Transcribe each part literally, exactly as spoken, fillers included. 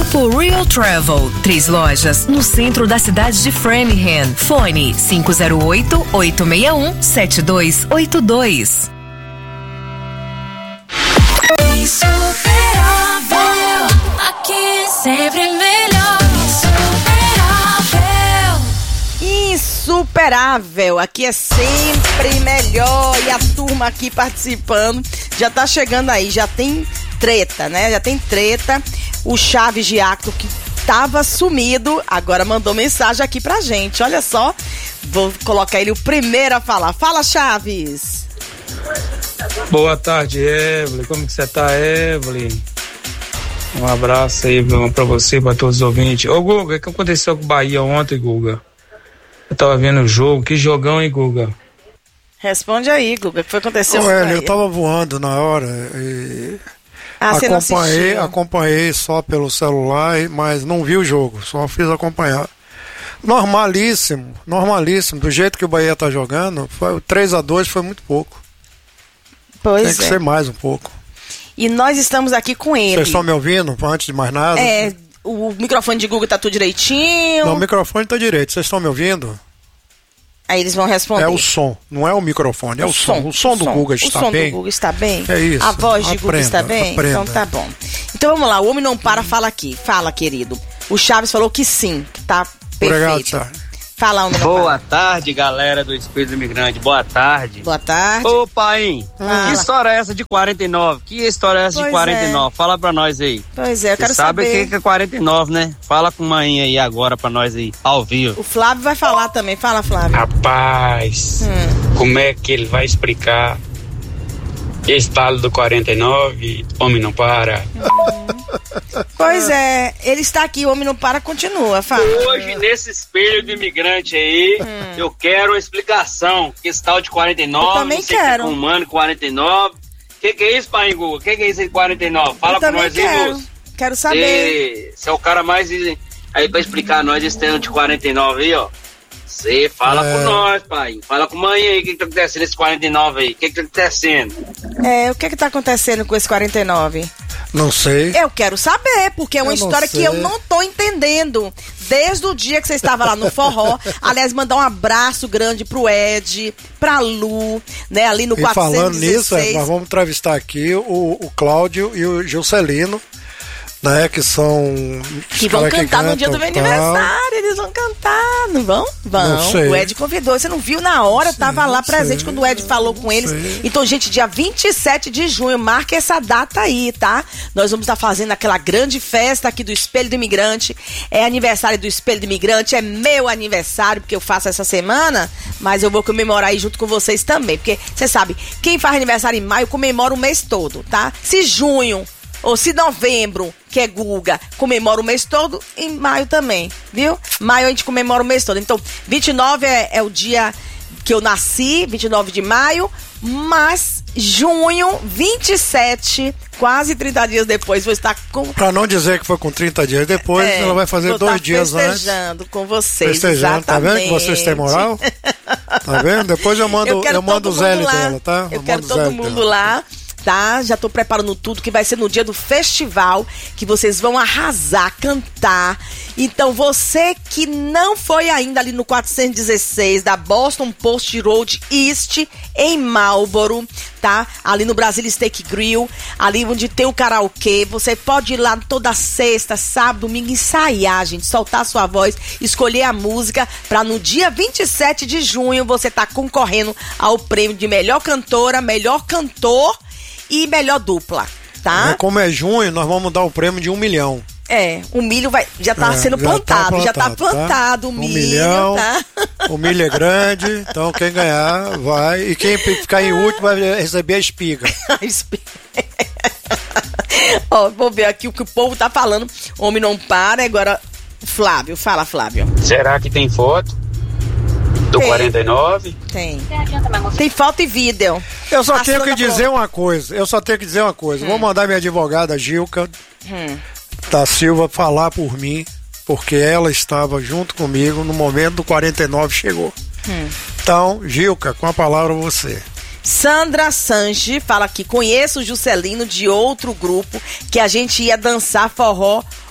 Grupo Real Travel, três lojas no centro da cidade de Framingham. Fone cinco zero oito, oito seis um, sete dois oito dois. Insuperável, aqui sempre melhor. Insuperável. Insuperável, aqui é sempre melhor. E a turma aqui participando já tá chegando aí, já tem treta, né? Já tem treta. O Chaves de Acto, que tava sumido, agora mandou mensagem aqui pra gente. Olha só, vou colocar ele o primeiro a falar. Fala, Chaves! Boa tarde, Evelyn. Como que você tá, Evelyn? Um abraço aí pra você, pra todos os ouvintes. Ô, Guga, o que aconteceu com o Bahia ontem, Guga? Eu tava vendo o jogo. Que jogão, hein, Guga? Responde aí, Guga. O que foi que aconteceu com o Ué, Bahia? eu tava voando na hora e... Ah, você não acompanhei, assistiu? acompanhei só pelo celular, mas não vi o jogo, só fiz acompanhar. Normalíssimo, normalíssimo. Do jeito que o Bahia tá jogando, foi, o três a dois foi muito pouco. Pois Tem que é. ser mais um pouco. E nós estamos aqui com ele. Vocês estão me ouvindo? Antes de mais nada? É, o microfone de Guga tá tudo direitinho. Não, o microfone tá direito. Vocês estão me ouvindo? Aí eles vão responder. É o som, não é o microfone, é o, o som. som. O som do Guga está bem? O som bem? do Guga está bem? É isso. A voz de aprenda, Guga está bem? Aprenda. Então tá bom. Então vamos lá, o Homem Não Para fala aqui. Fala, querido. O Chaves falou que sim, que tá perfeito. Obrigado, Sérgio. Fala, Homem Não Boa Para. tarde, galera do Espírito do Imigrante. Boa tarde. Boa tarde. Ô, pai, Fala. que história é essa de quarenta e nove? Que história é essa Pois de quarenta e nove? é. Fala pra nós aí. Pois é, eu quero Você sabe saber. o que é quarenta e nove, né? Fala com a mãe aí agora pra nós aí, ao vivo. O Flávio vai falar também. Fala, Flávio. Rapaz, Hum. como é que ele vai explicar esse talo do quarenta e nove? Homem não para. Pois é, ele está aqui, o Homem Não Para continua. Fala. Hoje, nesse espelho do imigrante aí, Hum. eu quero uma explicação. Que esse tal de quarenta e nove, Eu também não sei quero. que é humano, quarenta e nove. Que que é isso, pai Guga? Que que é isso aí, quarenta e nove? Fala Eu pra também nós aí, quero. moço. Quero saber. Você é o cara mais aí pra explicar a nós esse tema de quarenta e nove aí, ó. Você fala É. com nós, pai. Fala com a mãe aí, o que, que tá acontecendo nesse quarenta e nove aí? O que, que tá acontecendo? É, o que que tá acontecendo com esse quarenta e nove? Não sei. Eu quero saber, porque é uma Eu não história que sei. eu não tô entendendo. Desde o dia que você estava lá no forró. Aliás, mandar um abraço grande pro Ed, pra Lu, né, ali no E falando quatrocentos e dezesseis. nisso, é, nós vamos entrevistar aqui o, o Cláudio e o Gilcelino, né, que são... Que os vão caras cantar no dia do meu cantam, tal. aniversário, eles vão cantar, não vão? Vão. Não sei. O Ed convidou, você não viu na hora, Sim, tava lá presente sei, quando o Ed falou com eles. sei. Então, gente, dia vinte e sete de junho, marca essa data aí, tá? Nós vamos estar fazendo aquela grande festa aqui do Espelho do Imigrante. É aniversário do Espelho do Imigrante, é meu aniversário, porque eu faço essa semana, mas eu vou comemorar aí junto com vocês também, porque você sabe, quem faz aniversário em maio comemora o mês todo, tá? Se junho ou se novembro, que é Guga, comemora o mês todo, em maio também, viu? Maio a gente comemora o mês todo. Então, vinte e nove é, é o dia que eu nasci, vinte e nove de maio, mas junho, vinte e sete, quase trinta dias depois, vou estar com... Pra não dizer que foi com trinta dias depois, É, ela vai fazer vou dois tá dias antes. festejando com vocês, Festejando, tá vendo que exatamente. vocês têm moral? Tá vendo? Depois eu mando, Eu eu quero mando o todo mundo Zélio lá. dela, tá? Eu quero mando o todo Zélio mundo dela. lá, tá? Já tô preparando tudo, que vai ser no dia do festival, que vocês vão arrasar, cantar. Então, você que não foi ainda ali no quatrocentos e dezesseis da Boston Post Road East, em Marlboro, tá? Ali no Brasil Steak Grill, ali onde tem o karaokê, você pode ir lá toda sexta, sábado, domingo, ensaiar, gente, soltar sua voz, escolher a música, pra no dia vinte e sete de junho você tá concorrendo ao prêmio de melhor cantora, melhor cantor e melhor dupla, tá? É, como é junho, nós vamos dar o prêmio de um milhão. É, o milho vai, já tá É, sendo já plantado, tá já tá plantado, tá? plantado o Um milho, milhão. tá? O milho é grande, então quem ganhar vai. E quem ficar em último vai receber a espiga. Ó, vou ver aqui o que o povo tá falando. Homem não para, agora Flávio, fala Flávio. Será que tem foto do Tem. quarenta e nove? Tem. Tem foto e vídeo. Eu só A tenho Sandra que dizer uma coisa. Eu só tenho que dizer uma coisa. Vou mandar minha advogada Gilca Hum. da Silva falar por mim, porque ela estava junto comigo no momento do quarenta e nove chegou. Hum. Então, Gilca, com a palavra você. Sandra Sanji fala aqui, conheço o Juscelino de outro grupo que a gente ia dançar forró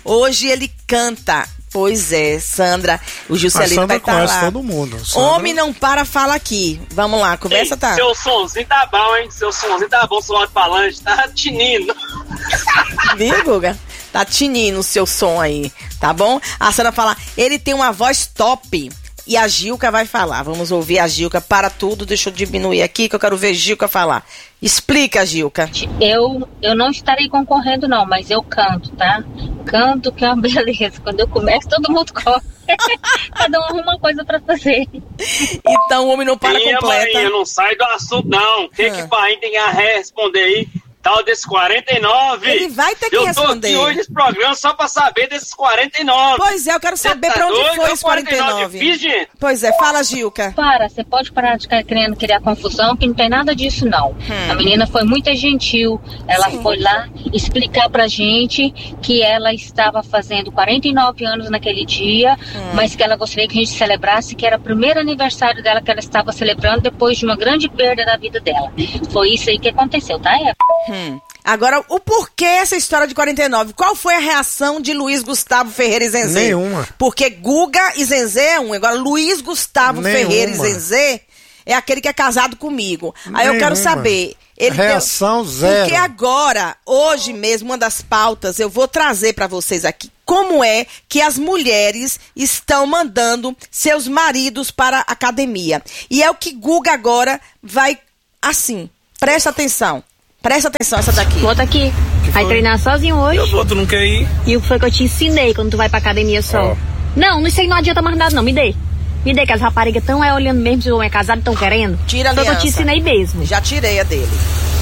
Hoje ele canta. Pois é, Sandra, o Juscelino vai estar lá. todo mundo. Sandra... Homem não para, fala aqui. Vamos lá, conversa. Ei, tá. Seu somzinho tá bom, hein? Seu somzinho tá bom, seu alto-falante tá tinindo. Viu, Guga? Tá tinindo o seu som aí, tá bom? A Sandra fala, ele tem uma voz top. E a Gilca vai falar. Vamos ouvir a Gilca. Para tudo, deixa eu diminuir aqui que eu quero ver Gilca falar. Explica, Gilca. Eu, eu não estarei concorrendo não, mas eu canto, tá? Canto que é uma beleza. Quando eu começo, todo mundo corre. Cada um arruma uma coisa pra fazer. Então o homem não para Minha completa. Mãe, eu não saio do assunto não. O que ah. que o pai tem a responder aí? Tal desses quarenta e nove. Ele vai ter que eu responder. Eu tô aqui hoje nesse programa só pra saber desses quarenta e nove. Pois é, eu quero saber tá pra onde doido? foi esse quarenta e nove. Fiz, gente. Pois é, fala, Gilca. Para, você pode parar de ficar querendo criar confusão, que não tem nada disso, não. Hum. A menina foi muito gentil. Ela Sim. foi lá explicar pra gente que ela estava fazendo quarenta e nove anos naquele dia, hum. mas que ela gostaria que a gente celebrasse, que era o primeiro aniversário dela que ela estava celebrando depois de uma grande perda da vida dela. Foi isso aí que aconteceu, tá, Eva? Hum. Agora, o porquê essa história de quarenta e nove? Qual foi a reação de Luiz Gustavo Ferreira e Zenzé? Nenhuma. Porque Guga e Zenzé é um. Agora, Luiz Gustavo Nenhuma. Ferreira e Zenzé é aquele que é casado comigo. Nenhuma. Aí eu quero saber... Ele reação tem... zero. Porque agora, hoje mesmo, uma das pautas, eu vou trazer para vocês aqui como é que as mulheres estão mandando seus maridos para a academia. E é o que Guga agora vai... Assim, presta atenção. Presta atenção, essa daqui. Bota aqui. Vai treinar sozinho hoje. Eu vou, tu não quer ir? E o que foi que eu te ensinei quando tu vai pra academia só? Oh. Não, não sei, não adianta mais nada não, me dê. Me dê, que as raparigas estão é, olhando mesmo se o homem é casado e estão querendo. Tira a aliança. Então eu te ensinei mesmo. Já tirei a dele.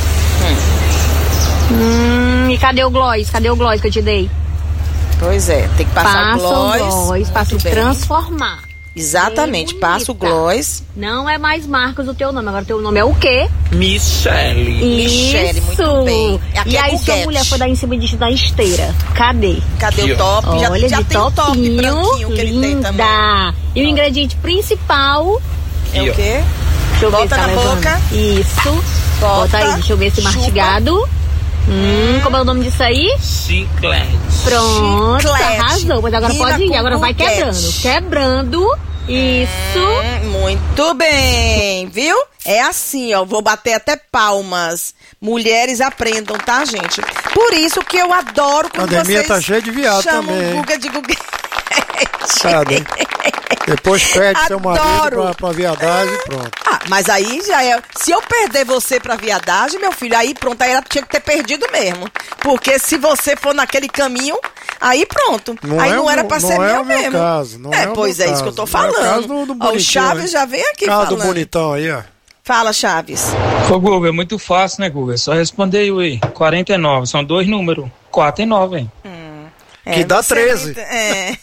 Hum. Hum, e cadê o gloss? Cadê o gloss que eu te dei? Pois é, tem que passar passa o gloss. o gloss, passa o transformar. Exatamente, passa o gloss. Não é mais Marcos o teu nome, agora o teu nome é o quê? Michele. Michele, muito bem. Aqui e é aí sua mulher foi dar em cima de, da esteira. Cadê? Cadê o top? Olha, já, já de tem o top branquinho que linda. ele tem também. E o ingrediente principal é o quê? Deixa eu Bota ver, na tá boca. Isso. Bota, Bota aí, deixa eu ver esse mastigado. Hum, como é o nome disso aí? Chiclete. Pronto, Chiclete. Arrasou. Mas agora Rina pode ir, agora vai buquete. quebrando. Quebrando. Isso. Hum, muito bem, viu? É assim, ó. Vou bater até palmas. Mulheres aprendam, tá, gente? Por isso que eu adoro quando a academia vocês tá cheia de viado chamam também. Guga de Guga. Sabe? Depois perde Adoro. seu marido pra, pra viadagem e pronto. Ah, mas aí já é... Se eu perder você pra viadagem, meu filho, aí pronto, aí ela tinha que ter perdido mesmo. Porque se você for naquele caminho, aí pronto. Não aí é não o, era pra não ser é meu o meu mesmo. caso, não é, é o pois meu é caso. isso que eu tô Não é o falando. caso do, do Ó, o Chaves aí. já vem aqui caso falando. do bonitão aí, ó. Fala, Chaves. Ô, Guga, é muito fácil, né, Guga? É só responder aí, quarenta e nove. São dois números. quatro e nove, hein? Hum. Que é, dá treze. É.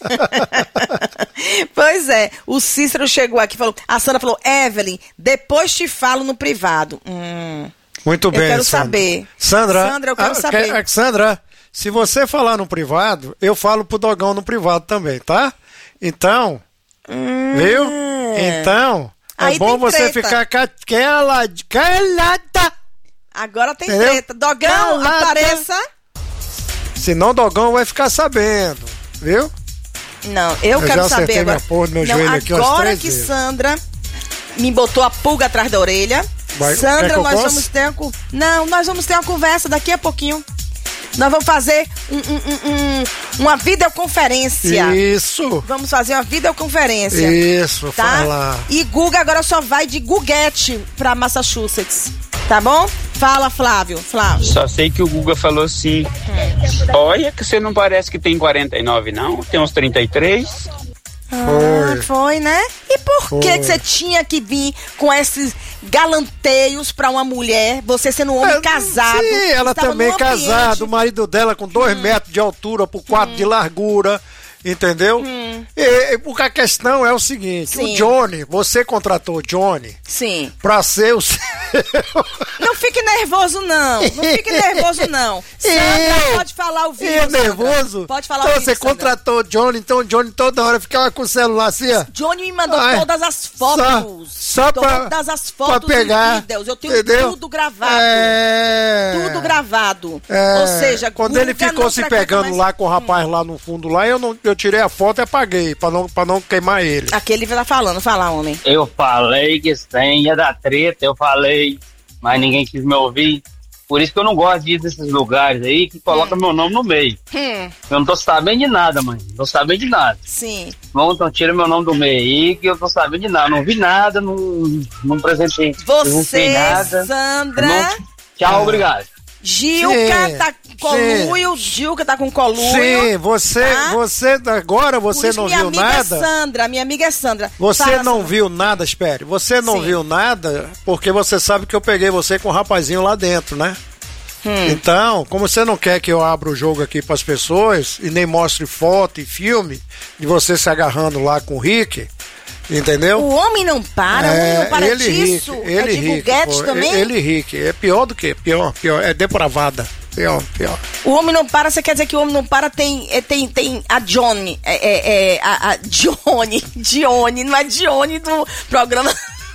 Pois é, o Cícero chegou aqui e falou, a Sandra falou, Evelyn, depois te falo no privado. Hum. Muito bem, eu quero Sandra. saber. Sandra, Sandra, eu quero ah, saber. Que, Sandra, se você falar no privado, eu falo pro Dogão no privado também, tá? Então, hum. viu? Então, Aí é bom você treta. ficar calada. calada. Agora tem Entendeu? treta. Dogão, Calada. apareça. Senão o Dogão vai ficar sabendo, viu? Não, eu, Eu quero já saber acertei agora. minha porra do meu Não, joelho aqui umas agora três que vezes. Sandra me botou a pulga atrás da orelha. Vai- quer Sandra, que eu nós possa? vamos ter uma con- Não, nós vamos ter uma conversa daqui a pouquinho. Nós vamos fazer um, um, um, um, uma videoconferência. Isso, Vamos fazer uma videoconferência. isso, Tá? falar. E Guga agora só vai de Guguete pra Massachusetts. Tá bom? Fala, Flávio. Flávio. Só sei que o Guga falou assim, olha que você não parece que tem quarenta e nove não, tem uns trinta e três. Ah, Foi. foi, né? E por Foi. que que você tinha que vir com esses galanteios pra uma mulher, você sendo um homem É, casado? Sim, ela estava também num ambiente- casada, o marido dela com dois metros de altura por quatro de largura. Entendeu? Hum. E, e, porque a questão é o seguinte, Sim. o Johnny, você contratou o Johnny Sim. pra ser o seu... Não fique nervoso, não. Não fique nervoso, não. Sandra, pode falar ao vivo, E é Sandra. nervoso? Pode falar Então ao vivo, você Sandra. contratou o Johnny, então o Johnny toda hora ficava com o celular assim, ó. Johnny me mandou Ai, todas as fotos. Só, só pra, todas as fotos pra pegar, e vídeos. Eu tenho entendeu? tudo gravado. É... Tudo gravado. É... Ou seja, quando Guga ele ficou não se frequenta pegando mais- lá com o rapaz lá no fundo lá, eu, não, eu tirei a foto e apaguei, pra não, pra não queimar ele. Aquele tá falando, fala, homem. Eu falei que isso tem ia dar treta, eu falei, mas ninguém quis me ouvir. Por isso que eu não gosto de ir nesses lugares aí que coloca Hum. meu nome no meio. Hum, Eu não tô sabendo de nada, mãe. Não tô sabendo de nada. sim. Bom, então tira meu nome do meio aí, que eu tô sabendo de nada. Não vi nada, não, não presentei. Não sei Você, nada. Sandra, Não- Tchau, obrigado. Gilca Sim, tá com coluio, Gilca tá com coluio. Sim, você, tá? você agora Por você isso não minha viu amiga nada. É Sandra, minha amiga é Sandra. Você Fala, não Sandra. viu nada, espere. Você não Sim. viu nada porque você sabe que eu peguei você com o rapazinho lá dentro, né? Hum. Então, como você não quer que eu abra o jogo aqui pras pessoas e nem mostre foto e filme de você se agarrando lá com o Rick, entendeu? O homem não para, o homem não para ele disso. Rick, é ele de Rick, Guguete pô, também? Ele Rick, é pior do que? Pior, pior, é depravada. Pior, pior. O homem não para, você quer dizer que o homem não para, tem, é, tem, tem a Johnny, é, é, é, a, a Johnny, Johnny, não é Johnny do programa...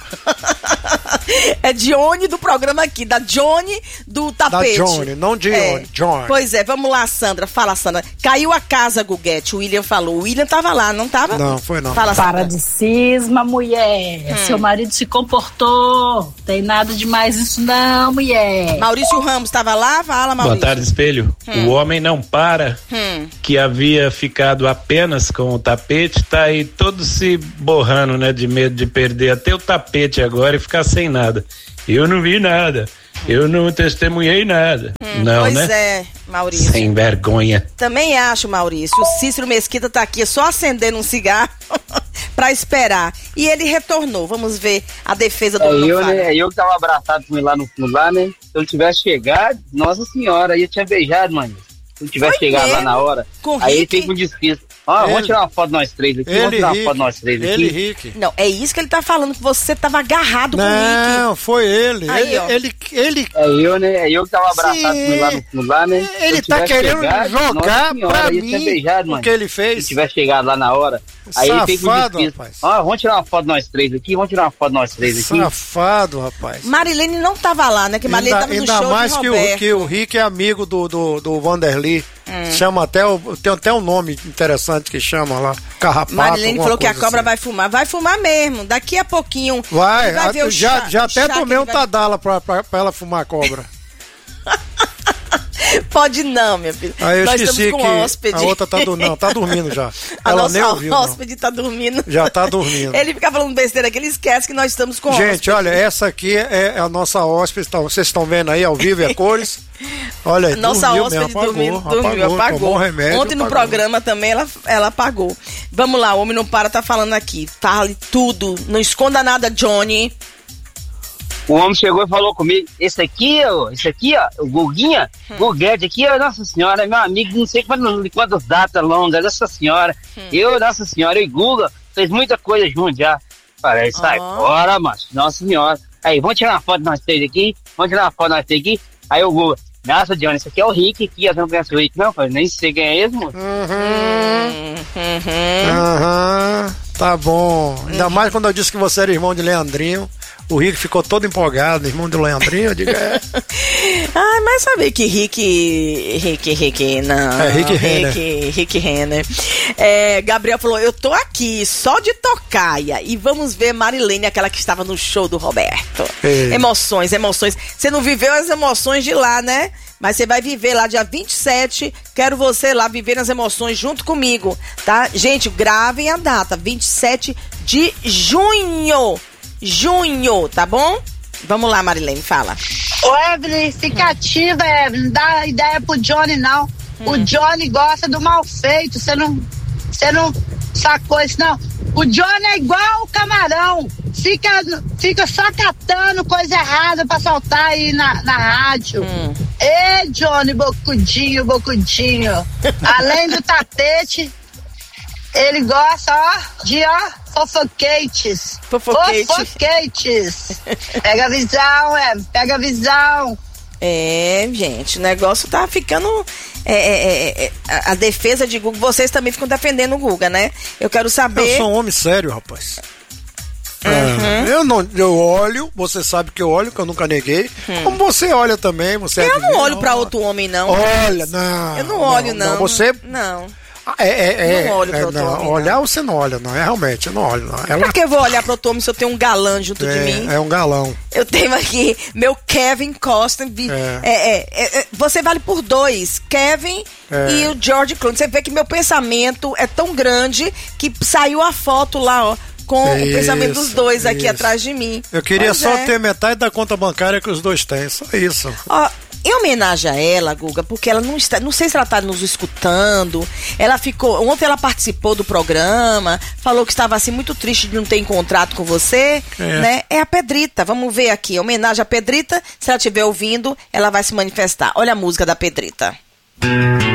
É Johnny do programa aqui, da Johnny do tapete. Da Johnny, não Johnny, É. Johnny. Pois é, vamos lá, Sandra. Fala, Sandra. Caiu a casa, Guguete. O William falou. O William tava lá, não tava? Não, foi não. Fala, Sandra. Para de cisma, mulher. Seu marido se comportou. Tem nada demais isso não, mulher. Maurício Ramos tava lá? Fala, Boa Maurício. tarde, Espelho. Hum. O homem não para, Hum. que havia ficado apenas com o tapete, tá aí todo se borrando, né, de medo de perder até o tapete agora e ficar sem nada. Eu não vi nada. Eu não testemunhei nada. Hum, não, pois né? é, Maurício. Sem vergonha. Também acho, Maurício. O Cícero Mesquita tá aqui só acendendo um cigarro pra esperar. E ele retornou. Vamos ver a defesa do É Bruno eu, Fábio. né? É eu que tava abraçado com ele lá no fundo lá, né? Se eu tivesse chegado, nossa senhora, aí eu tinha beijado, mano. Se eu tivesse Foi chegado lá mesmo? na hora, Com aí ele Rick? fez um desquisto. Ó, Ele- vamos tirar uma foto nós três aqui, vamos Ele tirar uma Rick, foto nós três aqui. ele Rick. Não, é isso que ele tá falando, que você tava agarrado com o Rick. Não, foi ele. Aí, ele, ó. ele, ele, É eu, né? É eu que tava abraçado Sim. com ele lá no fundo lá, né? Se ele eu tá tivesse querendo chegado, jogar nossa senhora, pra aí eu tinha mim beijado, o mano. que ele Se fez. tivesse chegado lá na hora, aí ele fez um Safado, desquisto. rapaz. Ó, vamos tirar uma foto nós três aqui, vamos tirar uma foto nós três aqui. Safado, rapaz. Marilene não tava lá, né? Que Marilene Ainda, tava no ainda show mais de que o, Roberto. que o Rick é amigo do, do, do Vanderly. Chama até o, tem até um nome interessante que chama lá. Carrapato. Marilene alguma falou que a coisa cobra assim. vai fumar. Vai fumar mesmo. Daqui a pouquinho. Vai, ele vai a- ver o já, chá- já o até chá que tomei ele um vai- Tadala pra, pra, pra ela fumar a cobra. Pode não, minha filha. Aí eu Nós esqueci estamos com que um hóspede. a outra tá dormindo. Não, tá dormindo já. A Ela nossa nem ouviu, não. hóspede tá dormindo. Já tá dormindo. Ele fica falando besteira aqui, ele esquece que nós estamos com Gente, hóspede. olha, essa aqui é a nossa hóspede. Tá, vocês estão vendo aí ao vivo e a cores. Olha aí, Nossa dormiu hóspede mesmo, apagou, dormindo, dormiu, apagou, apagou. tomou remédio, Ontem no apagou. programa também ela, ela apagou. Vamos lá, o Homem Não Para tá falando aqui. Fale tudo, não esconda nada, Johnny. O homem chegou e falou comigo, esse aqui, ó, esse aquui, ó, o Guguinha, Hum. Guguete aqui, ó, nossa senhora, meu amigo, não sei quantas, quantas datas longas, nossa senhora. Hum. Eu, nossa senhora, eu e Guga, fez muita coisa junto já. Falei, sai Ó. fora, macho, nossa senhora. Aí, vamos tirar uma foto nós três aqui, vamos tirar uma foto nós três aqui. Aí o Guga, nossa, Johnny, esse aqui é o Rick aqui, eu não conheço o Rick, não, eu falei, nem sei quem é esse, mano. Uhum. Aham, tá bom. Ainda mais quando eu disse que você era irmão de Leandrinho. O Rick ficou todo empolgado, irmão de Leandrinho. Eu digo, é. Ai, mas sabe que Rick. Rick, Rick, não. É, Rick Renner. Rick, Rick Renner. É, Gabriel falou: eu tô aqui só de tocaia. E vamos ver Marilene, aquela que estava no show do Roberto. Ei. Emoções, emoções. Você não viveu as emoções de lá, né? Mas você vai viver lá dia vinte e sete. Quero você lá vivendo as emoções junto comigo, tá? Gente, gravem a data: vinte e sete de junho. Junho, tá bom? Vamos lá, Marilene, fala. Ô, Evelyn, fica ativa, Evelyn. Não dá ideia pro Johnny, não. O Johnny gosta do mal feito. Você não, você não sacou isso, não. O Johnny é igual o camarão. Fica, fica só catando coisa errada pra soltar aí na, na rádio. Hum. Ê, Johnny, bocudinho, bocudinho. Além do tapete, ele gosta, ó, de, ó, fofoquetes. Fofoquete. Fofoquetes. Pega a visão, é, pega a visão. É, gente, o negócio tá ficando... É, é, é, a, a defesa de Guga, vocês também ficam defendendo o Guga, né? Eu quero saber... Eu sou um homem sério, rapaz. Uhum. É, eu não, eu olho, você sabe que eu olho, que eu nunca neguei. Hum. Como você olha também, você Eu adivinha, não olho pra outro homem, não. Olha, não. Eu não olho, não. não. Você... Não. É, é, é, não olho pra é, outro não, homem. olhar você não olha, não. É realmente, eu não olho, não. Ela... Pra que eu vou olhar pro outro homem se eu tenho um galã junto é, de mim? É um galão. Eu tenho aqui meu Kevin Costner. É. É, é, é, você vale por dois, Kevin é. e o George Clooney. Você vê que meu pensamento é tão grande que saiu a foto lá, ó, com isso, o pensamento dos dois aqui isso. atrás de mim. Eu queria pois só é. ter metade da conta bancária que os dois têm, só isso. Ó, em homenagem a ela, Guga, porque ela não está, não sei se ela está nos escutando. Ela ficou, ontem ela participou do programa, falou que estava assim muito triste de não ter encontrado com você, é. né? É a Pedrita. Vamos ver aqui, homenagem à Pedrita. Se ela estiver ouvindo, ela vai se manifestar. Olha a música da Pedrita.